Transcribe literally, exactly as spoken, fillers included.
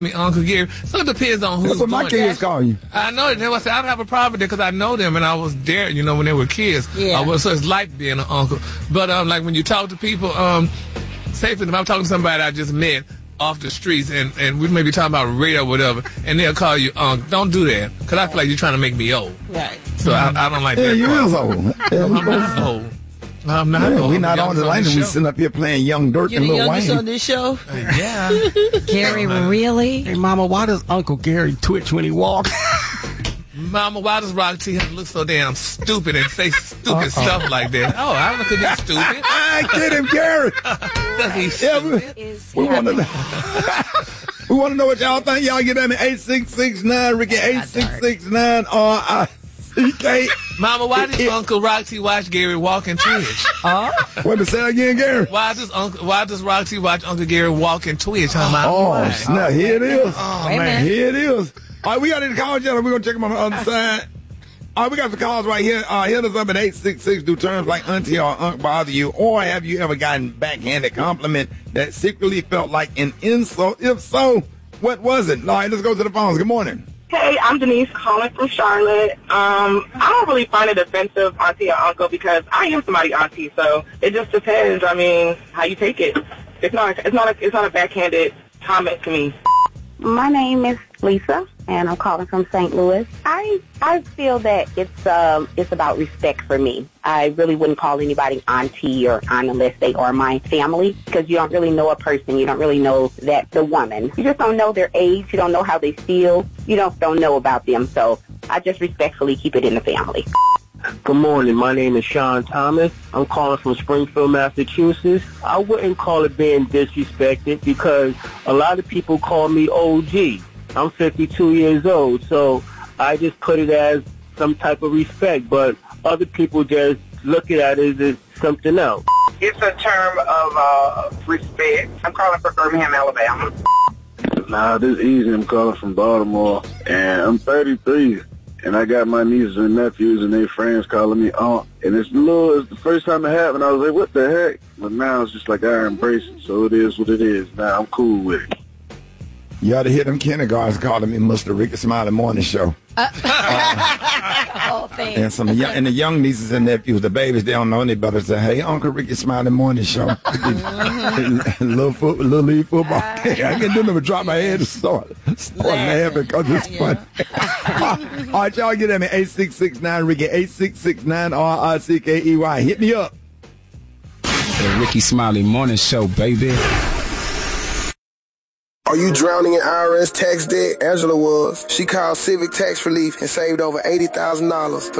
me Uncle Gary. So it depends on who's That's what my doing kids it. call you. I know it. That's why I said I don't have a problem with it because I know them and I was there, you know, when they were kids. Yeah. Uh, well, so it's like being an uncle. But um, like when you talk to people, um, say for them, I'm talking to somebody I just met off the streets and, and we may be talking about radio or whatever, and they'll call you uncle. Don't do that because I feel like you're trying to make me old. Right. So I, I don't like Yeah, that. you part. is old. Yeah, I'm not old. I'm not yeah, old. we not I'm on the line. show. We sitting up here playing Young Dirt You're and the Lil youngest Wayne. on this show? Yeah. Gary, really? Hey, Mama, why does Uncle Gary twitch when he walks? Mama, why does Rock T look so damn stupid and say stupid uh-uh. stuff like that? Oh, I don't think he's stupid. I kid him, Gary. Does he Yeah, stupid? we we want to know. We want to know what y'all think. Y'all get at me eight six six nine Ricky eight six six nine R I C K. Mama, why does Uncle Rock T watch Gary walk and twitch? Huh? What to say again, Gary? Why does Uncle Why does Rock T watch Uncle Gary walk and twitch? Huh, Mama? Oh, Why? snap! Here it is. Oh Wait a man, minute. Here it is. All right, we got any calls yet? We're gonna check them on the other side. All right, we got the calls right here. Uh, hit us up at eight six six. Do terms like auntie or unc bother you? Or have you ever gotten backhanded compliment that secretly felt like an insult? If so, what was it? All right, let's go to the phones. Good morning. Hey, I'm Denise calling from Charlotte. Um, I don't really find it offensive, auntie or uncle, because I am somebody's auntie, so it just depends. I mean, how you take it. It's not. It's not. A, it's not a backhanded comment to me. My name is Lisa, and I'm calling from Saint Louis. I I feel that it's um it's about respect for me. I really wouldn't call anybody auntie or aunt unless they are my family, because you don't really know a person. You don't really know that the woman. You just don't know their age. You don't know how they feel. You don't don't know about them. So I just respectfully keep it in the family. Good morning. My name is Sean Thomas. I'm calling from Springfield, Massachusetts. I wouldn't call it being disrespected because a lot of people call me O G. I'm fifty-two years old, so I just put it as some type of respect, but other people just look at it as something else. It's a term of uh, respect. I'm calling from Birmingham, Alabama. Nah, this is easy. I'm calling from Baltimore, and I'm thirty-three. And I got my nieces and nephews and their friends calling me aunt. And it's a little, it's the first time it happened. I was like, what the heck? But now it's just like I embrace it. So it is what it is. Now I'm cool with it. You ought to hear them kindergartens calling me Mister Ricky Smiley Morning Show. Uh, oh, thanks. And some young, and the young nieces and nephews, the babies, they don't know any better. Say, hey, Uncle Ricky Smiley Morning Show. little foot, little league football. I can't do nothing but drop my head and start, start laughing because it's funny. All right, y'all get at me. eight six six nine Ricky, eight six six nine R I C K E Y. Hit me up. The Ricky Smiley Morning Show, baby. Are you drowning in I R S tax debt? Angela was. She called Civic Tax Relief and saved over eighty thousand dollars.